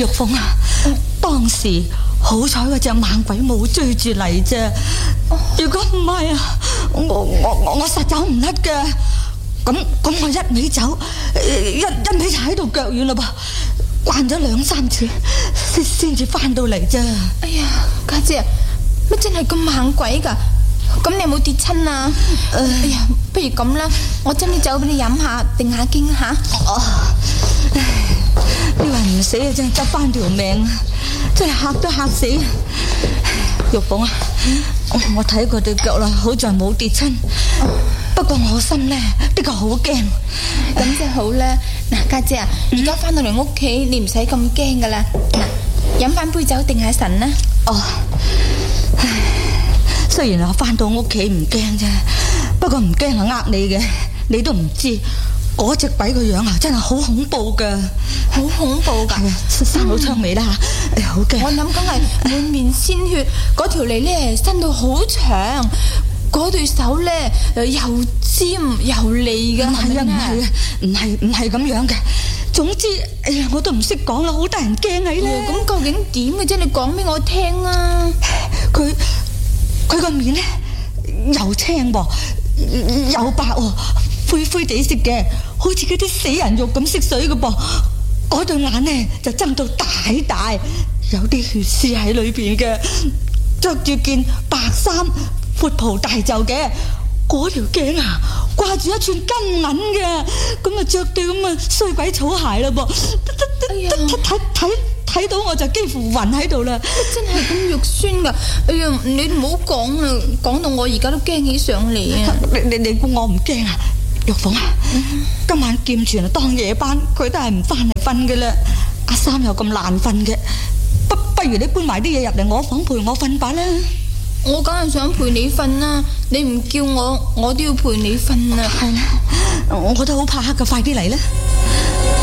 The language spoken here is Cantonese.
玉鳳啊，當時好彩嗰隻猛鬼冇追住嚟啫，如果唔係啊，我實走唔甩嘅。咁我一味走，一味就喺度腳軟啦噃，慣咗2、3次先至翻到嚟啫。 哎呀，家姐，乜真係咁猛鬼噶？咁你有冇跌親啊？哎呀，不如咁啦，我斟啲酒俾你飲下，定下驚吓。 你話唔死啊，真係執翻條命，真係嚇都嚇死。玉鳳啊，我睇過對腳啦，好在冇跌親。不過我心呢，的確好驚。 咁就好啦。嗱，家姐啊，而家翻到嚟屋企，你唔使咁驚噶啦。嗱，飲翻杯酒定下神啦。 哦，雖然我翻到屋企唔驚啫，不過唔驚係呃你嘅，你都唔知嗰隻鬼個樣啊，真係好恐怖噶， 好恐怖噶。 生到槍尾啦吓，好驚。 我諗梗係滿面鮮血，嗰條脷咧伸到好長。嗰對手咧又尖又利嘅。唔係咁樣嘅。總之，哎呀，我都唔識講啦，好得人驚起咧。 咁究竟點嘅啫？你講俾我聽啊！ 佢個面咧又青噃，又白喎，灰灰地色嘅，好似嗰啲死人肉咁色水嘅噃。嗰對眼咧就睜到大大，有啲血絲喺裏邊嘅，着住件白衫。闊袍大袖嘅，嗰條頸啊掛住一串金銀嘅，咁啊着對咁啊衰鬼草鞋啦噃，睇到我就幾乎暈喺度啦。 真係咁肉酸噶！哎呀，你唔好講啦，講到我而家都驚起上嚟啊！ 你估我唔驚啊？玉鳳啊，今晚劍傳當夜班，佢都係唔翻嚟瞓嘅啦。阿三又咁難瞓嘅，不如你搬埋啲嘢入嚟我房陪我瞓吧啦。 我梗係想陪你瞓啦，你唔叫我都要陪你瞓啊！ 係啦，我都好怕黑噶，快啲嚟啦！